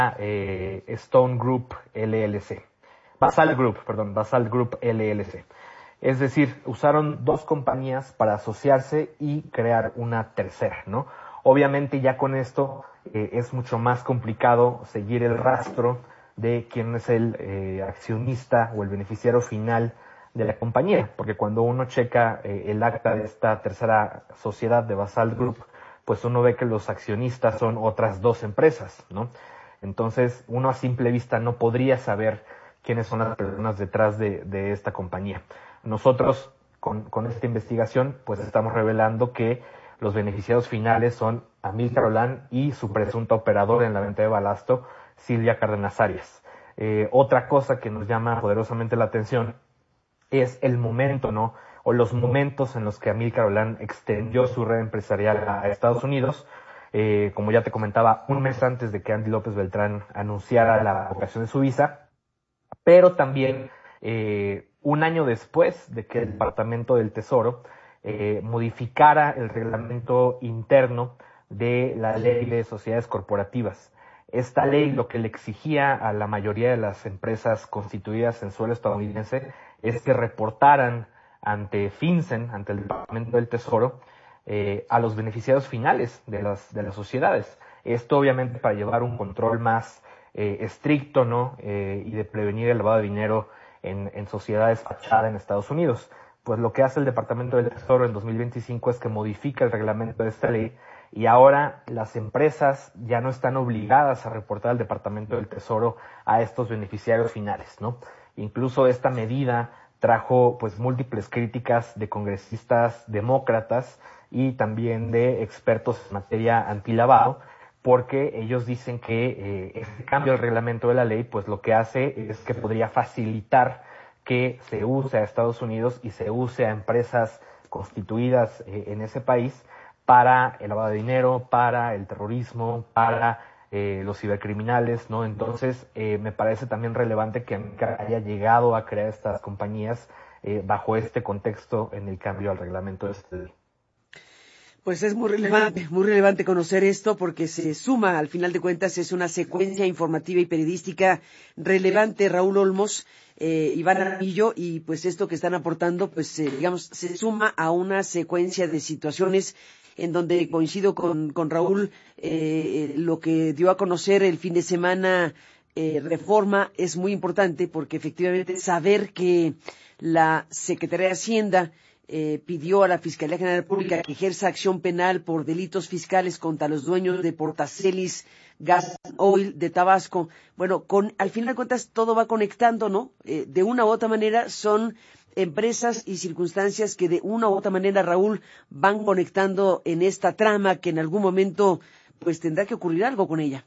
Stone Group LLC. Basalt Group LLC. Es decir, usaron dos compañías para asociarse y crear una tercera, ¿no? Obviamente ya con esto es mucho más complicado seguir el rastro de quién es el accionista o el beneficiario final de la compañía, porque cuando uno checa el acta de esta tercera sociedad de Basalt Group, pues uno ve que los accionistas son otras dos empresas, ¿no? Entonces, uno a simple vista no podría saber quiénes son las personas detrás de esta compañía. Nosotros, con esta investigación, pues estamos revelando que los beneficiados finales son Amílcar Olán y su presunta operadora en la venta de balasto, Silvia Cárdenas Arias. Otra cosa que nos llama poderosamente la atención es el momento, ¿no? O los momentos en los que Amílcar Olán extendió su red empresarial a Estados Unidos. Como ya te comentaba, un mes antes de que Andy López Beltrán anunciara la revocación de su visa, pero también un año después de que el Departamento del Tesoro modificara el reglamento interno de la ley de sociedades corporativas. Esta ley lo que le exigía a la mayoría de las empresas constituidas en suelo estadounidense es que reportaran ante FinCEN, ante el Departamento del Tesoro, a los beneficiados finales de las sociedades. Esto obviamente para llevar un control más estricto, ¿no? Y de prevenir el lavado de dinero en sociedades fachada en Estados Unidos. Pues lo que hace el Departamento del Tesoro en 2025 es que modifica el reglamento de esta ley y ahora las empresas ya no están obligadas a reportar al Departamento del Tesoro a estos beneficiarios finales, ¿no? Incluso esta medida trajo pues múltiples críticas de congresistas demócratas y también de expertos en materia antilavado, porque ellos dicen que este cambio del reglamento de la ley pues lo que hace es que podría facilitar que se use a Estados Unidos y se use a empresas constituidas en ese país para el lavado de dinero, para el terrorismo, para los cibercriminales, ¿no? Entonces, me parece también relevante que haya llegado a crear estas compañías bajo este contexto en el cambio al reglamento de este ley. Pues es muy relevante conocer esto porque se suma, al final de cuentas, es una secuencia informativa y periodística relevante, Raúl Olmos, Iván Armillo, y pues esto que están aportando, pues digamos, se suma a una secuencia de situaciones en donde coincido con Raúl, lo que dio a conocer el fin de semana Reforma es muy importante porque efectivamente saber que la Secretaría de Hacienda pidió a la Fiscalía General de la República que ejerza acción penal por delitos fiscales contra los dueños de Portacelis Gas Oil de Tabasco. Bueno, al final de cuentas todo va conectando, ¿no? De una u otra manera son empresas y circunstancias que de una u otra manera, Raúl, van conectando en esta trama que en algún momento pues tendrá que ocurrir algo con ella.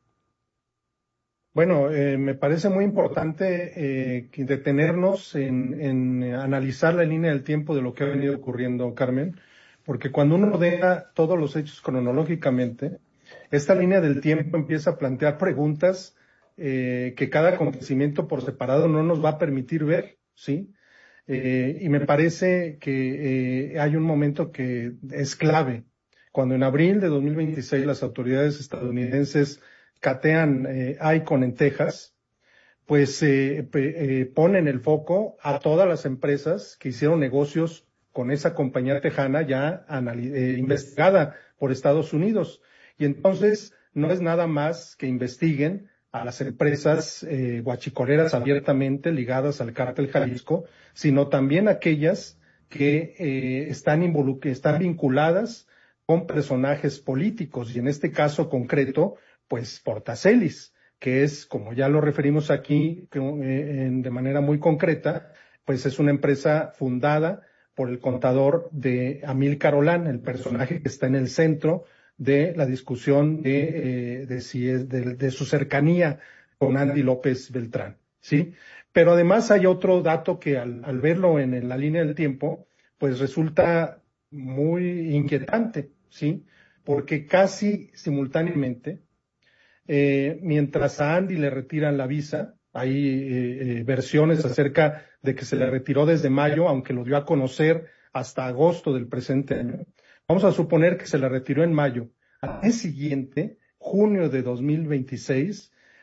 Bueno, me parece muy importante detenernos en analizar la línea del tiempo de lo que ha venido ocurriendo, Carmen, porque cuando uno ordena todos los hechos cronológicamente, esta línea del tiempo empieza a plantear preguntas que cada acontecimiento por separado no nos va a permitir ver, ¿sí? Y me parece que hay un momento que es clave. Cuando en abril de 2026 las autoridades estadounidenses catean Icon en Texas, pues ponen el foco a todas las empresas que hicieron negocios con esa compañía tejana ya investigada por Estados Unidos. Y entonces no es nada más que investiguen a las empresas guachicoleras abiertamente ligadas al cártel Jalisco, sino también aquellas que están vinculadas con personajes políticos, y en este caso concreto, pues Portacelis, que es, como ya lo referimos aquí de manera muy concreta, pues es una empresa fundada por el contador de Amílcar Olán, el personaje que está en el centro de la discusión de su cercanía con Andy López Beltrán, ¿sí? Pero además hay otro dato que al verlo en la línea del tiempo, pues resulta muy inquietante, ¿sí? Porque casi simultáneamente, mientras a Andy le retiran la visa, hay versiones acerca de que se le retiró desde mayo, aunque lo dio a conocer hasta agosto del presente año. Vamos a suponer que se le retiró en mayo. Al mes siguiente, junio de 2026,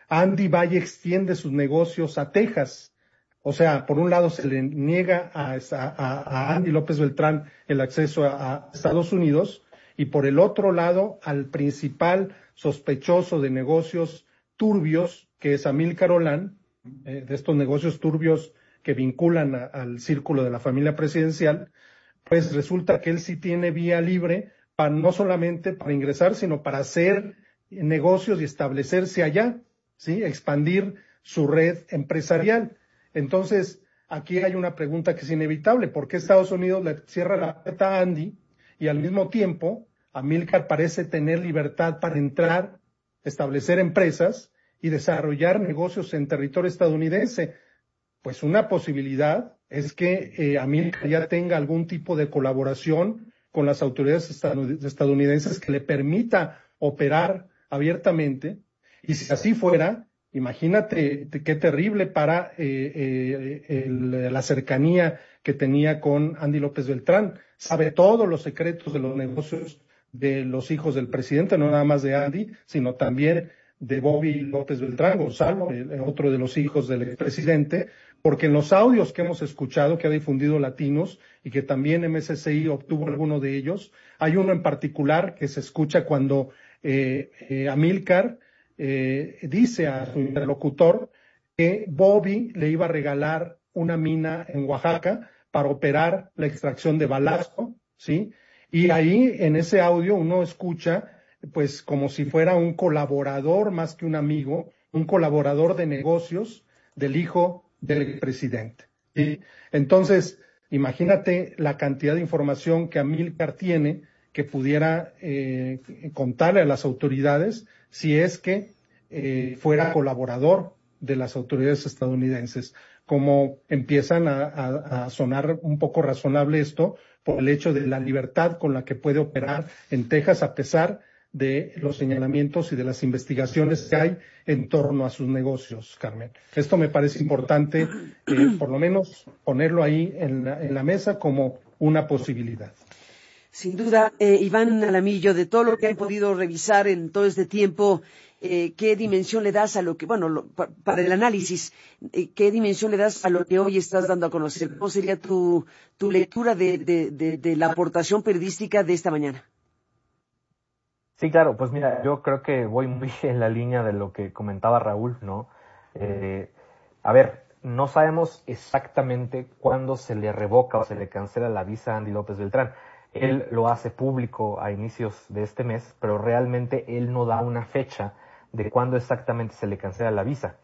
Andy va y extiende sus negocios a Texas. O sea, por un lado se le niega a Andy López Beltrán el acceso a Estados Unidos, y por el otro lado al principal sospechoso de negocios turbios, que es Amílcar Olán, de estos negocios turbios que vinculan al círculo de la familia presidencial, pues resulta que él sí tiene vía libre para, no solamente para ingresar, sino para hacer negocios y establecerse allá, ¿sí? Expandir su red empresarial. Entonces, aquí hay una pregunta que es inevitable: ¿por qué Estados Unidos le cierra la puerta a Andy y al mismo tiempo Amílcar parece tener libertad para entrar, establecer empresas y desarrollar negocios en territorio estadounidense? Pues una posibilidad es que Amílcar ya tenga algún tipo de colaboración con las autoridades estadounidenses que le permita operar abiertamente, y si así fuera, imagínate qué terrible para la cercanía que tenía con Andy López Beltrán. Sabe todos los secretos de los negocios de los hijos del presidente, no nada más de Andy, sino también de Bobby López Beltrán, Gonzalo, otro de los hijos del expresidente, porque en los audios que hemos escuchado, que ha difundido Latinos y que también MSCI obtuvo alguno de ellos, hay uno en particular que se escucha cuando Amílcar dice a su interlocutor que Bobby le iba a regalar una mina en Oaxaca para operar la extracción de balasto, ¿sí? Y ahí en ese audio uno escucha pues como si fuera un colaborador más que un amigo, un colaborador de negocios del hijo del presidente, ¿sí? Entonces, imagínate la cantidad de información que Amílcar tiene que pudiera contarle a las autoridades si es que fuera colaborador de las autoridades estadounidenses. Como empiezan a sonar un poco razonable esto por el hecho de la libertad con la que puede operar en Texas, a pesar de los señalamientos y de las investigaciones que hay en torno a sus negocios, Carmen. Esto me parece importante, por lo menos ponerlo ahí en la mesa como una posibilidad. Sin duda, Iván Alamillo, de todo lo que han podido revisar en todo este tiempo, ¿qué dimensión le das a lo que, bueno, para el análisis, qué dimensión le das a lo que hoy estás dando a conocer? ¿Cómo sería tu lectura de la aportación periodística de esta mañana? Sí, claro, pues mira, yo creo que voy muy en la línea de lo que comentaba Raúl, ¿no? A ver, no sabemos exactamente cuándo se le revoca o se le cancela la visa a Andy López Beltrán. Él lo hace público a inicios de este mes, pero realmente él no da una fecha de cuándo exactamente se le cancela la visa.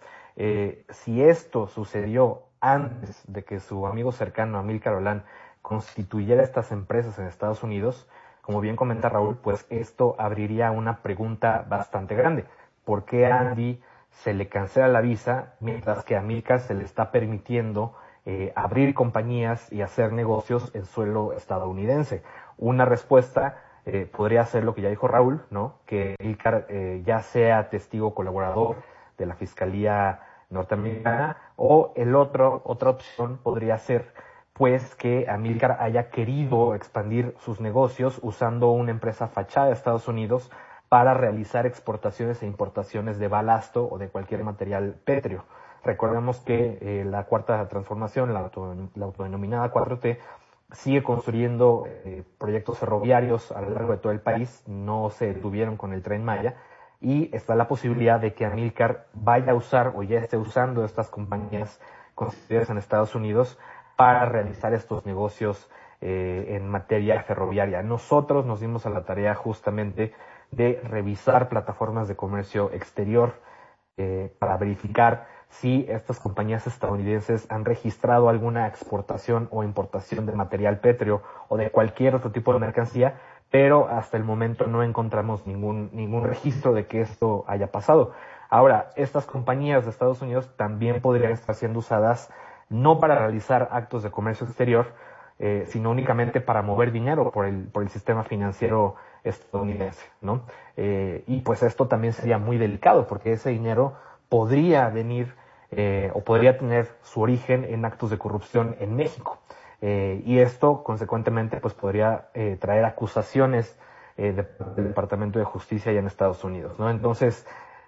Si esto sucedió antes de que su amigo cercano, Amílcar Olán, constituyera estas empresas en Estados Unidos, como bien comenta Raúl, pues esto abriría una pregunta bastante grande. ¿Por qué a Andy se le cancela la visa mientras que a Amílcar se le está permitiendo abrir compañías y hacer negocios en suelo estadounidense? Una respuesta podría ser lo que ya dijo Raúl, ¿no? Que Amílcar ya sea testigo colaborador de la Fiscalía norteamericana, o otra opción podría ser pues que Amílcar haya querido expandir sus negocios usando una empresa fachada de Estados Unidos para realizar exportaciones e importaciones de balasto o de cualquier material pétreo. Recordemos que la Cuarta Transformación, la autodenominada 4T, sigue construyendo proyectos ferroviarios a lo largo de todo el país, no se detuvieron con el Tren Maya, y está la posibilidad de que Amílcar vaya a usar o ya esté usando estas compañías constituidas en Estados Unidos para realizar estos negocios en materia ferroviaria. Nosotros nos dimos a la tarea justamente de revisar plataformas de comercio exterior para verificar si estas compañías estadounidenses han registrado alguna exportación o importación de material pétreo o de cualquier otro tipo de mercancía, pero hasta el momento no encontramos ningún registro de que esto haya pasado. Ahora, estas compañías de Estados Unidos también podrían estar siendo usadas no para realizar actos de comercio exterior, sino únicamente para mover dinero por el sistema financiero estadounidense, ¿no? Y pues esto también sería muy delicado, porque ese dinero podría venir o podría tener su origen en actos de corrupción en México. Y esto, consecuentemente, pues podría traer acusaciones del Departamento de Justicia allá en Estados Unidos, ¿no? Entonces,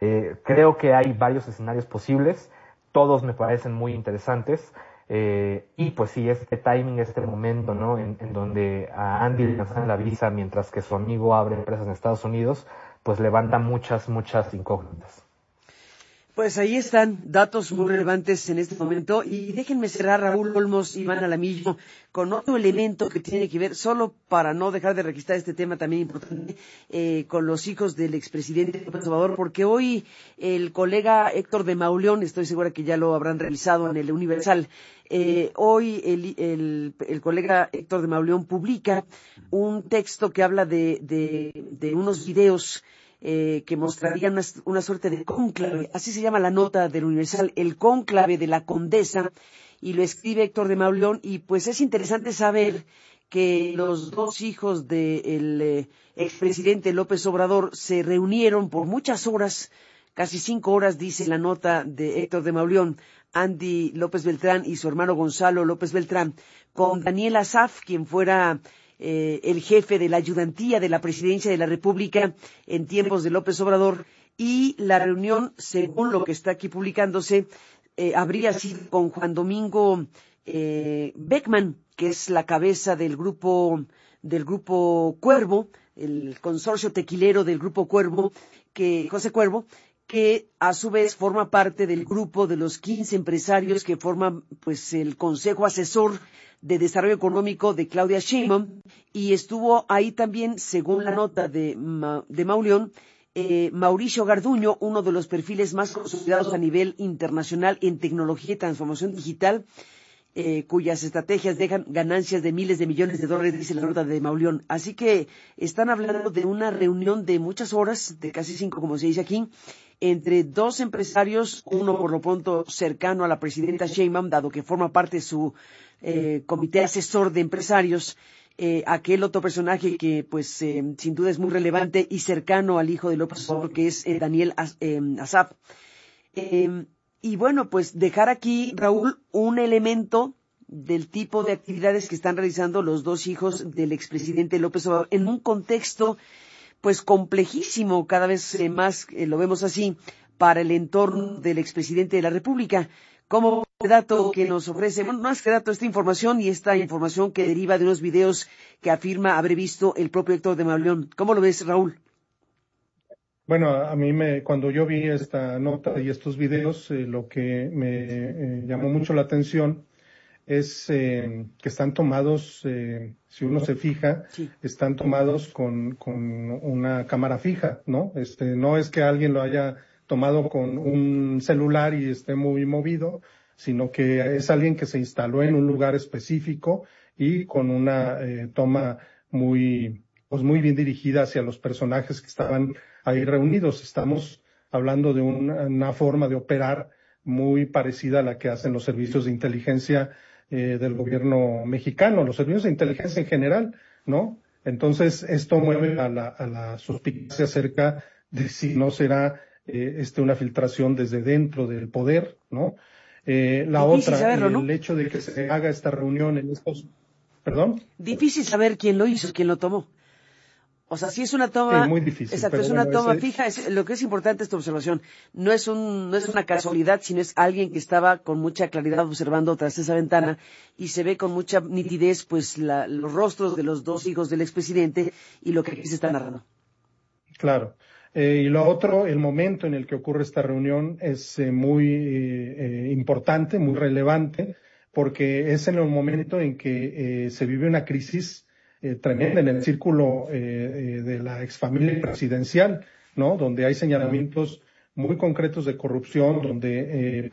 Creo que hay varios escenarios posibles, todos me parecen muy interesantes. Y pues sí, este timing, este momento, ¿no? En donde a Andy le lanzan la visa mientras que su amigo abre empresas en Estados Unidos, pues levanta muchas incógnitas. Pues ahí están datos muy relevantes en este momento y déjenme cerrar, Raúl Olmos, Iván Alamillo, con otro elemento que tiene que ver, solo para no dejar de registrar este tema también importante, con los hijos del expresidente López Obrador, porque hoy el colega Héctor de Mauleón, estoy segura que ya lo habrán revisado en el Universal, hoy el colega Héctor de Mauleón publica un texto que habla de unos videos que mostrarían una suerte de cónclave, así se llama la nota del Universal, el cónclave de la condesa, y lo escribe Héctor de Mauleón, y pues es interesante saber que los dos hijos del expresidente López Obrador se reunieron por muchas horas, casi 5 horas, dice la nota de Héctor de Mauleón, Andy López Beltrán y su hermano Gonzalo López Beltrán, con Daniel Asaf, quien fuera el jefe de la ayudantía de la presidencia de la República en tiempos de López Obrador, y la reunión, según lo que está aquí publicándose, habría sido con Juan Domingo Beckman, que es la cabeza del grupo Cuervo, el consorcio tequilero del grupo Cuervo, José Cuervo, que a su vez forma parte del grupo de los 15 empresarios que forman pues el Consejo Asesor de Desarrollo Económico de Claudia Sheinbaum, y estuvo ahí también, según la nota de Mauleón, Mauricio Garduño, uno de los perfiles más consolidados a nivel internacional en tecnología y transformación digital, cuyas estrategias dejan ganancias de miles de millones de dólares, dice la nota de Mauleón. Así que están hablando de una reunión de muchas horas, de casi 5, como se dice aquí, entre dos empresarios, uno por lo pronto cercano a la presidenta Sheinbaum, dado que forma parte de su comité asesor de empresarios, aquel otro personaje que pues sin duda es muy relevante y cercano al hijo de López Obrador, que es Daniel Asaf. Y bueno, pues dejar aquí, Raúl, un elemento del tipo de actividades que están realizando los dos hijos del expresidente López Obrador en un contexto pues complejísimo, cada vez más lo vemos así, para el entorno del expresidente de la República. Como dato que nos ofrece, bueno, más que dato, esta información que deriva de unos videos que afirma haber visto el propio Héctor de Mauleón. ¿Cómo lo ves, Raúl? Bueno, a mí cuando yo vi esta nota y estos videos, lo que me llamó mucho la atención es que están tomados, si uno se fija, Sí. están tomados con una cámara fija, ¿no? No es que alguien lo haya tomado con un celular y esté muy movido, sino que es alguien que se instaló en un lugar específico y con una toma pues muy bien dirigida hacia los personajes que estaban ahí reunidos. Estamos hablando de una forma de operar muy parecida a la que hacen los servicios de inteligencia del gobierno mexicano, los servicios de inteligencia en general, ¿no? Entonces, esto mueve a la suspicacia acerca de si no será una filtración desde dentro del poder, ¿no? La Difícil otra, saberlo, ¿no? el hecho de que se haga esta reunión en estos... ¿Perdón? Difícil saber quién lo hizo, quién lo tomó. O sea, si es una toma, Muy difícil. exacto, pero es una bueno, toma fija. Lo que es importante esta observación. No es una casualidad, sino es alguien que estaba con mucha claridad observando tras esa ventana y se ve con mucha nitidez, pues, los rostros de los dos hijos del expresidente y lo que aquí se está narrando. Claro. Y lo otro, el momento en el que ocurre esta reunión es muy importante, muy relevante, porque es en el momento en que se vive una crisis tremenda en el círculo de la exfamilia presidencial, ¿no? Donde hay señalamientos muy concretos de corrupción, donde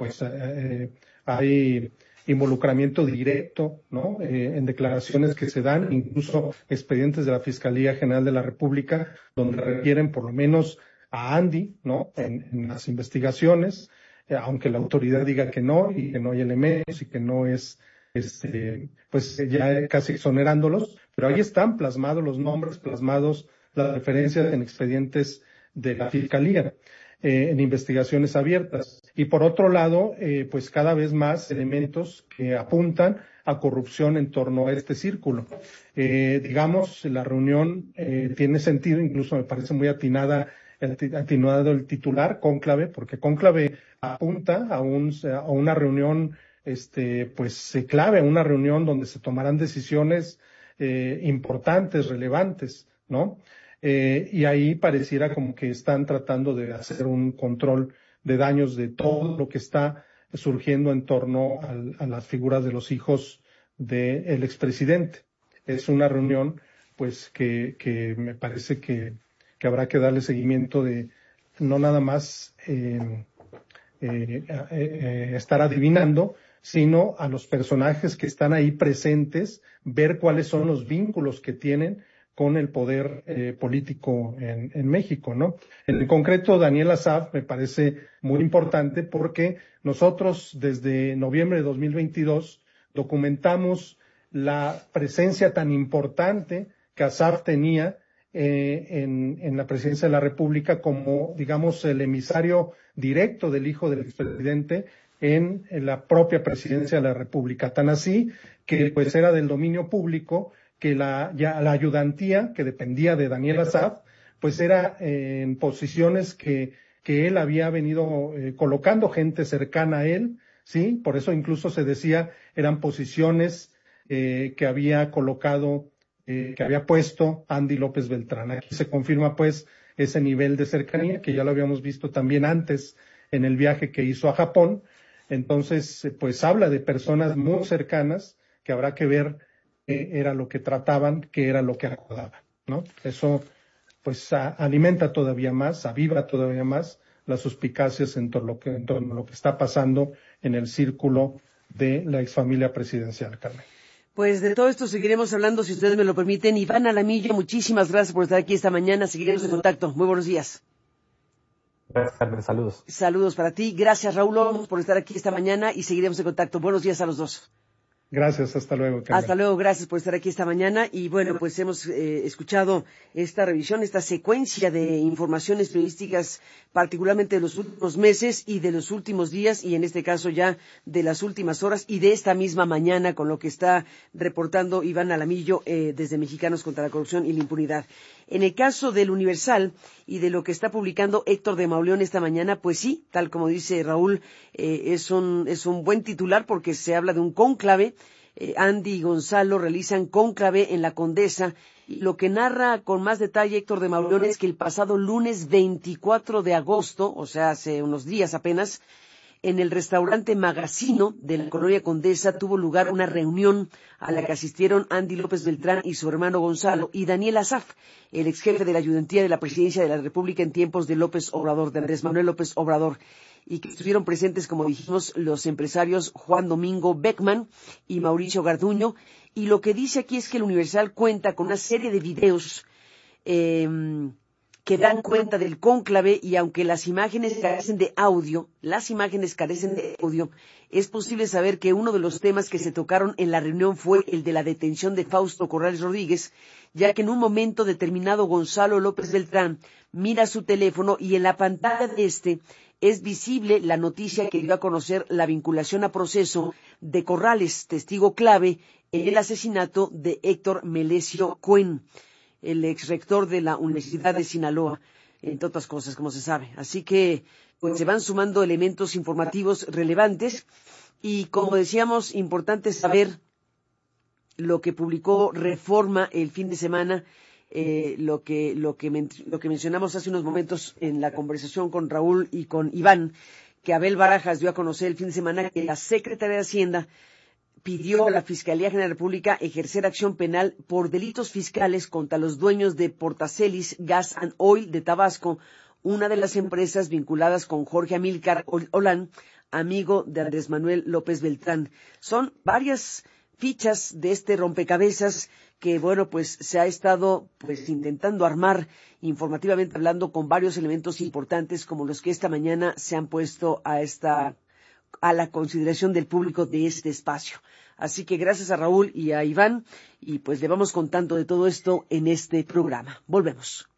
hay involucramiento directo, ¿no? En declaraciones que se dan, incluso expedientes de la Fiscalía General de la República, donde requieren por lo menos a Andy, ¿no? En las investigaciones, aunque la autoridad diga que no, y que no hay elementos, y que no es, pues ya casi exonerándolos, pero ahí están plasmados los nombres, plasmados las referencias en expedientes de la Fiscalía. En investigaciones abiertas. Y por otro lado, pues cada vez más elementos que apuntan a corrupción en torno a este círculo. Digamos, la reunión tiene sentido, incluso me parece muy atinada atinado el titular, cónclave, porque cónclave apunta a una reunión, pues clave, una reunión donde se tomarán decisiones importantes, relevantes, ¿no? Y ahí pareciera como que están tratando de hacer un control de daños de todo lo que está surgiendo en torno a las figuras de los hijos del expresidente. Es una reunión, pues, que me parece que habrá que darle seguimiento de no nada más estar adivinando, sino a los personajes que están ahí presentes, ver cuáles son los vínculos que tienen con el poder político en México, ¿no? En concreto, Daniel Asaf me parece muy importante porque nosotros desde noviembre de 2022 documentamos la presencia tan importante que Asaf tenía en la presidencia de la República como, digamos, el emisario directo del hijo del expresidente en la propia presidencia de la República. Tan así que pues era del dominio público que la ayudantía que dependía de Daniel Asaf, pues era en posiciones que él había venido colocando gente cercana a él, ¿sí? Por eso incluso se decía eran posiciones que había colocado, que había puesto Andy López Beltrán. Aquí se confirma pues ese nivel de cercanía que ya lo habíamos visto también antes en el viaje que hizo a Japón. Entonces, pues habla de personas muy cercanas que habrá que ver qué era lo que trataban, qué era lo que acordaban, ¿no? Eso, pues, alimenta todavía más, aviva todavía más las suspicacias en torno a lo que está pasando en el círculo de la exfamilia presidencial, Carmen. Pues de todo esto seguiremos hablando, si ustedes me lo permiten. Iván Alamillo, muchísimas gracias por estar aquí esta mañana. Seguiremos en contacto. Muy buenos días. Gracias, Carmen. Saludos. Saludos para ti. Gracias, Raúl Olmos, por estar aquí esta mañana y seguiremos en contacto. Buenos días a los dos. Gracias, hasta luego, Carmen. Hasta luego, gracias por estar aquí esta mañana. Y bueno, pues hemos escuchado esta revisión, esta secuencia de informaciones periodísticas, particularmente de los últimos meses y de los últimos días, y en este caso ya de las últimas horas y de esta misma mañana, con lo que está reportando Iván Alamillo desde Mexicanos contra la Corrupción y la Impunidad. En el caso del Universal y de lo que está publicando Héctor de Mauleón esta mañana, pues sí, tal como dice Raúl, es un buen titular porque se habla de un cónclave. Andy y Gonzalo realizan cónclave en la Condesa. Y lo que narra con más detalle Héctor de Mauleón es que el pasado lunes 24 de agosto, o sea, hace unos días apenas, en el restaurante Magazino de la colonia Condesa tuvo lugar una reunión a la que asistieron Andy López Beltrán y su hermano Gonzalo y Daniel Asaf, el ex jefe de la ayudantía de la presidencia de la República en tiempos de López Obrador, de Andrés Manuel López Obrador, y que estuvieron presentes, como dijimos, los empresarios Juan Domingo Beckman y Mauricio Garduño. Y lo que dice aquí es que el Universal cuenta con una serie de videos que dan cuenta del cónclave, y aunque las imágenes carecen de audio, es posible saber que uno de los temas que se tocaron en la reunión fue el de la detención de Fausto Corrales Rodríguez, ya que en un momento determinado Gonzalo López Beltrán mira su teléfono y en la pantalla de es visible la noticia que dio a conocer la vinculación a proceso de Corrales, testigo clave en el asesinato de Héctor Melesio Cuen, el ex rector de la Universidad de Sinaloa, entre otras cosas, como se sabe. Así que pues se van sumando elementos informativos relevantes y, como decíamos, importante saber lo que publicó Reforma el fin de semana, lo que mencionamos hace unos momentos en la conversación con Raúl y con Iván, que Abel Barajas dio a conocer el fin de semana que la Secretaría de Hacienda pidió a la Fiscalía General de la República ejercer acción penal por delitos fiscales contra los dueños de Portacelis Gas and Oil de Tabasco, una de las empresas vinculadas con Jorge Amílcar Olán, amigo de Andrés Manuel López Beltrán. Son varias fichas de este rompecabezas que, bueno, pues se ha estado pues intentando armar informativamente hablando con varios elementos importantes como los que esta mañana se han puesto a la consideración del público de este espacio. Así que gracias a Raúl y a Iván, y pues le vamos contando de todo esto en este programa. Volvemos.